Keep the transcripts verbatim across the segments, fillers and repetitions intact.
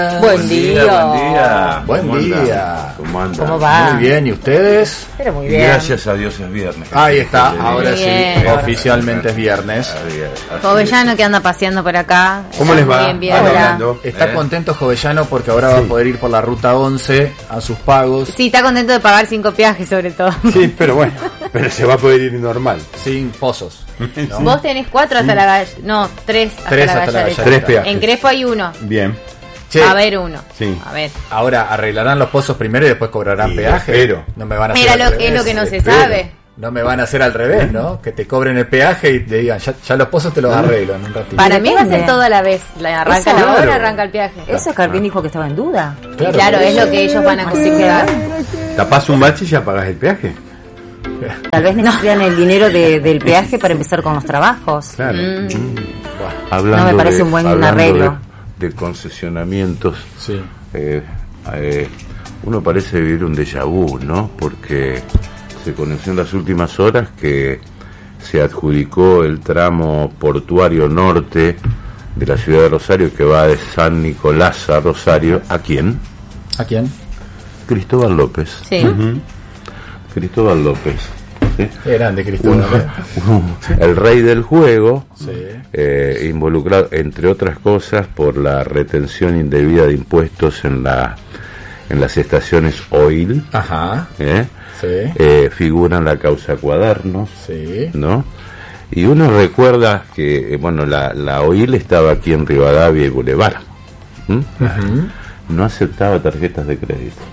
Buen día. Buen día. Buen ¿Cómo día. anda? ¿Cómo anda? ¿Cómo va? Muy bien, ¿y ustedes? Pero muy Y bien. gracias a Dios es viernes. Ahí está, Sí, ahora sí, Bien. oficialmente es viernes. Así es, así Jovellano que anda paseando por acá. ¿Cómo Está les va? Bien, bien. Van Hola. hablando. Está ¿Eh? contento Jovellano porque ahora va a poder ir por la ruta once a sus pagos Sí, está contento de pagar cinco viajes sobre todo. Sí, pero bueno, pero se va a poder ir normal. sin pozos. ¿no? Vos tenés cuatro hasta la galla. No, tres hasta Tres la hasta la gallareta. Tres peajes. En Crespo hay uno. Bien. Che, A ver uno. Sí. A ver. ahora arreglarán los pozos primero y después cobrarán Sí, peaje. espero. No me van a hacer Mira al lo que es revés. lo que no se espero. sabe. No me van a hacer al revés, ¿no? Que te cobren el peaje y te digan, ya, ya los pozos te los arreglo en un ratito. Para mí va a ser Depende. todo a la vez. La arranca Eso, la hora, claro. arranca el viaje. Eso Carvin dijo que estaba en duda. Claro, Claro, por es eso. lo que ellos van a considerar. Tapás un bache y ya pagás el peaje. Tal vez necesitan el dinero de- del peaje para empezar con los trabajos. Claro. Mm. Hablando No me parece de- un buen hablando arreglo. De, de concesionamientos, Sí. eh, eh, uno parece vivir un déjà vu, ¿no? Porque se conoció en las últimas horas que se adjudicó el tramo portuario norte de la ciudad de Rosario que va de San Nicolás a Rosario. ¿A quién? ¿A quién? Cristóbal López. Sí. Cristóbal López. ¿sí? Qué grande, Cristóbal. Uno- el rey del juego, Sí. eh, involucrado, entre otras cosas, por la retención indebida de impuestos en la en las estaciones oil, Ajá. ¿eh? Sí. Eh, figura en la causa Cuadernos, Sí. ¿no? Y uno recuerda que, eh, bueno, la, la oil estaba aquí en Rivadavia y Boulevard. ¿m? No aceptaba tarjetas de crédito.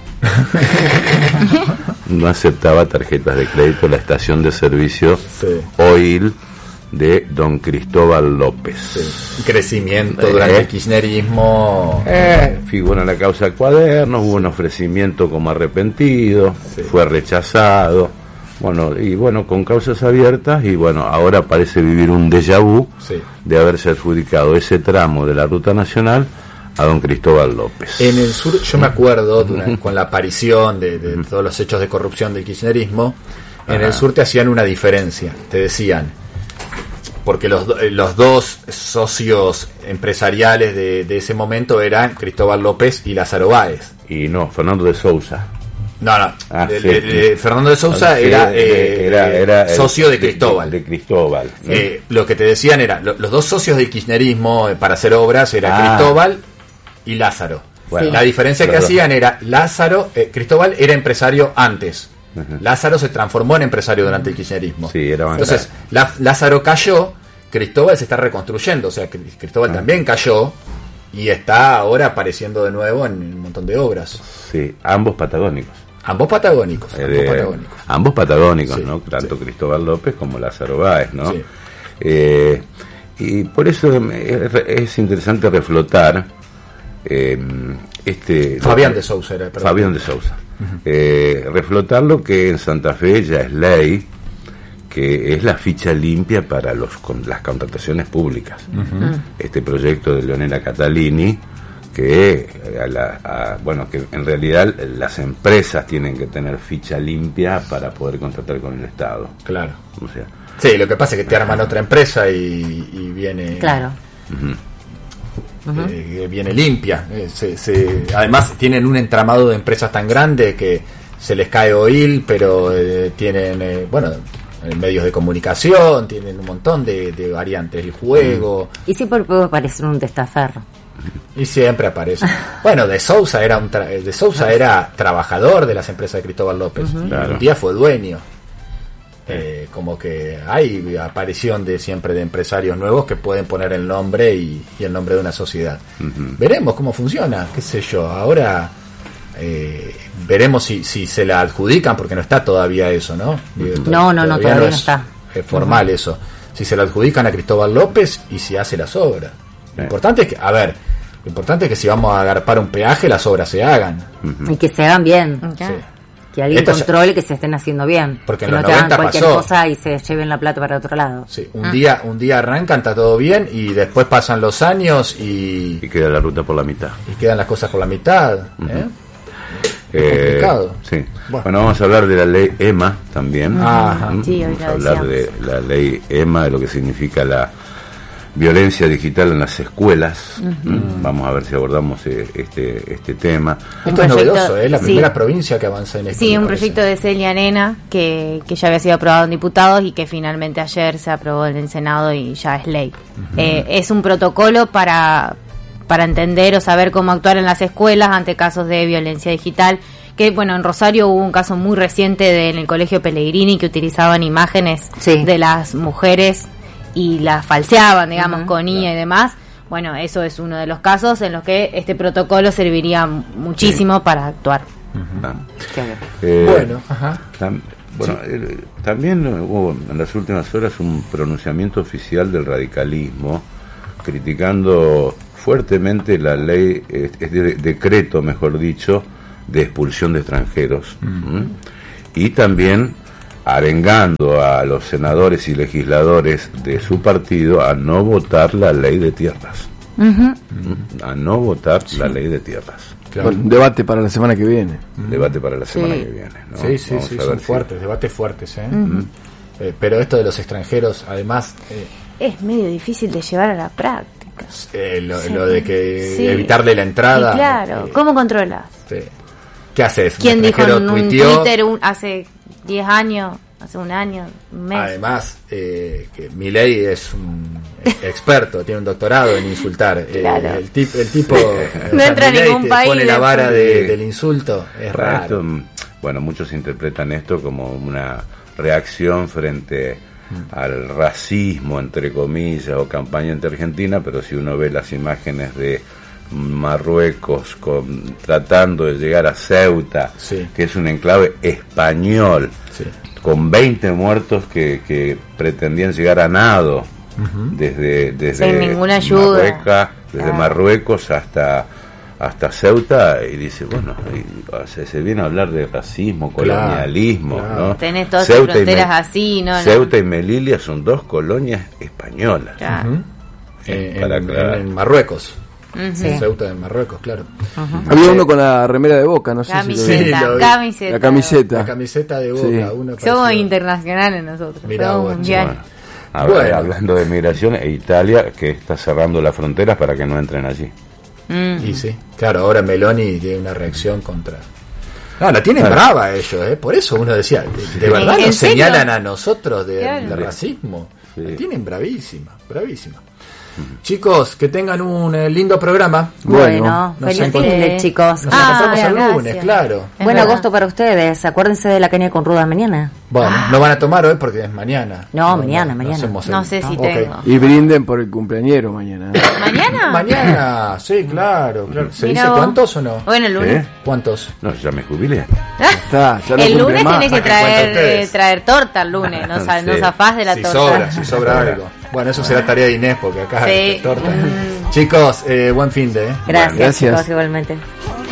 No aceptaba tarjetas de crédito la estación de servicio Sí. oil de don Cristóbal López. Sí. Crecimiento Eh. durante el kirchnerismo. Eh, figura en la causa Cuadernos, hubo un ofrecimiento como arrepentido, Sí. fue rechazado, bueno, y bueno, con causas abiertas, y bueno, ahora parece vivir un déjà vu Sí. de haberse adjudicado ese tramo de la ruta nacional a don Cristóbal López. En el sur, yo me acuerdo, durante- con la aparición de, de todos los hechos de corrupción del kirchnerismo, en Ajá. el sur te hacían una diferencia. Te decían, porque los, do- eh, los dos socios empresariales de, de ese momento eran Cristóbal López y Lázaro Báez. Y no, Fernando de Sousa. No, no. Ah, de- sí. de- de- Fernando de Sousa Sí, era, de- eh, era- era el- socio de Cristóbal. De, de Cristóbal. ¿no? Eh, lo que te decían era, lo- los dos socios del kirchnerismo eh, para hacer obras era Ah. Cristóbal y Lázaro. Bueno, la diferencia que los dos. hacían era, Lázaro, eh, Cristóbal era empresario antes. Ujú. Lázaro se transformó en empresario durante el kirchnerismo. Sí, era bancada. Entonces, La- Lázaro cayó, Cristóbal se está reconstruyendo, o sea, Cri- Cristóbal Ah. también cayó y está ahora apareciendo de nuevo en un montón de obras. Sí, ambos patagónicos. Ambos patagónicos, Eh, ambos de- patagónicos. ambos patagónicos, Sí, ¿no? Tanto sí. Cristóbal López como Lázaro Báez, ¿no? Sí. Eh, y por eso es, es interesante reflotar eh, este... Fabián de Sousa era, perdón. Fabián de Sousa. Eh, reflotar lo que en Santa Fe ya es ley, que es la ficha limpia para los con las contrataciones públicas. Este proyecto de Leonela Catalini, que a la- a- bueno, que en realidad las empresas tienen que tener ficha limpia para poder contratar con el Estado. Claro. O sea, Sí, lo que pasa es que te arman otra empresa y, y viene Claro. eh, viene limpia. Eh, se- se- además tienen un entramado de empresas tan grande que se les cae oil, pero eh, tienen, eh, bueno, eh, medios de comunicación, tienen un montón de, de variantes, el juego, Y siempre puede aparecer un testaferro. y siempre aparece. Bueno, de Sousa era un tra- de Sousa era trabajador de las empresas de Cristóbal López. Y Claro. un día fue dueño. Eh, como que hay aparición de siempre de empresarios nuevos que pueden poner el nombre y, y el nombre de una sociedad. Ujú. Veremos cómo funciona, qué sé yo. Ahora eh, veremos si, si se la adjudican, porque no está todavía eso, ¿no? Digo, to- No, no, no, todavía no es, está. eh, formal eso. Si se la adjudican a Cristóbal López y si hace las obras. Lo Sí. importante es que, a ver, lo importante es que si vamos a agarpar un peaje, las obras se hagan. Y que se hagan bien. Ok. Sí. Que alguien Esto ya- controle que se estén haciendo bien. Porque que en no los te hagan noventa cualquier pasó. cosa y se lleven la plata para otro lado. Sí, un día un día arrancan, está todo bien, y después pasan los años y, y queda la ruta por la mitad. y quedan las cosas por la mitad. ¿eh? Es Eh, complicado. sí. Bueno. Bueno. vamos a hablar de la ley EMA también. Ajá. ¿Mm? Sí, hoy vamos la a hablar decíamos. de la ley EMA, de lo que significa la violencia digital en las escuelas. Uh-huh. Vamos a ver si abordamos eh, este este tema. Esto es novedoso, ¿eh? La primera sí. provincia que avanza en esto. Sí, un proyecto de Celia Nena que, que ya había sido aprobado en diputados y que finalmente ayer se aprobó en el Senado y ya es ley. Uh-huh. Eh, es un protocolo para, para entender o saber cómo actuar en las escuelas ante casos de violencia digital. Que bueno, en Rosario hubo un caso muy reciente de, en el Colegio Pellegrini que utilizaban imágenes sí. de las mujeres y las falseaban, digamos, uh-huh, con I A claro. y demás. Bueno, eso es uno de los casos en los que este protocolo serviría muchísimo sí. para actuar. Uh-huh. Ah. Eh, bueno, ajá. Tam, bueno sí. eh, también hubo en las últimas horas un pronunciamiento oficial del radicalismo criticando fuertemente la ley, eh, es de, decreto, mejor dicho, de expulsión de extranjeros. Uh-huh. ¿Mm? Y también arengando a los senadores y legisladores de su partido a no votar la ley de tierras. Uh-huh. A no votar sí. la ley de tierras. Claro. Bueno, debate para la semana que viene. Uh-huh. Debate para la semana sí. que viene, ¿no? Sí, sí, Vamos sí, son fuertes, si... debates fuertes, ¿eh? Uh-huh. Eh, pero esto de los extranjeros, además... Eh, es medio difícil de llevar a la práctica. Eh, lo, sí. lo de que sí. evitarle la entrada. Y claro, eh, ¿cómo controlas? Sí. ¿Qué haces? ¿Quién dijo en un Twitter un, hace diez años, hace un año, un mes? Además, eh, que Milei es un experto, tiene un doctorado en insultar. Claro. Eh, el, tip, el tipo no entra a ningún te país. Pone la vara de, del insulto, es raro. Esto, bueno, muchos interpretan esto como una reacción frente mm. al racismo, entre comillas, o campaña anti-argentina, pero si uno ve las imágenes de Marruecos con, tratando de llegar a Ceuta, sí. que es un enclave español, sí. con veinte muertos que, que pretendían llegar a nado uh-huh. desde, desde sin ninguna ayuda, Marruecos, desde ah. Marruecos hasta hasta Ceuta, y dice, bueno, y, o sea, se viene a hablar de racismo, colonialismo, claro, claro. ¿no? Tenés todas Ceuta fronteras Me- así, ¿no? Ceuta no. y Melilla son dos colonias españolas. Claro. Uh-huh. eh, para en, en, en Marruecos. Uh-huh. Sí. Ceuta de Marruecos, claro. Uh-huh. Había uno con la remera de Boca, no sé camiseta, si lo vi. camiseta. La camiseta. La camiseta de Boca. Sí. Uno somos internacionales nosotros. Mirá, somos mundial. Bueno, ahora, bueno. hablando de migración, e Italia que está cerrando las fronteras para que no entren allí. Mm. Y sí, claro, ahora Meloni tiene una reacción contra... No, la tienen claro. brava ellos, ¿eh? Por eso uno decía, ¿de, de verdad nos señalan a nosotros de, claro. de racismo? Sí. La tienen bravísima, bravísima. Chicos, que tengan un eh, lindo programa. Bueno, bueno feliz fin de chicos. Nos ah, encontramos el gracias. lunes, claro. Es Buen verdad. agosto para ustedes. Acuérdense de la caña con ruda mañana. Bueno, ah. no van a tomar hoy porque es mañana. No, no mañana, no, mañana. No, no sé si ah, tengo. Okay. Y brinden por el cumpleañero mañana. ¿Mañana? Mañana, sí, claro. claro. ¿Se Mira dice vos. cuántos o no? Bueno, el lunes. ¿Eh? ¿Cuántos? No, ya me jubilé. Está, ya el lunes tenés que traer, eh, traer torta el lunes. No, sí. no zafás de la si torta. Sobra, si sobra algo. Bueno, eso será tarea de Inés porque acá sí. hay torta. Chicos, eh, buen fin de. ¿eh? Gracias, Gracias. Chicos, igualmente.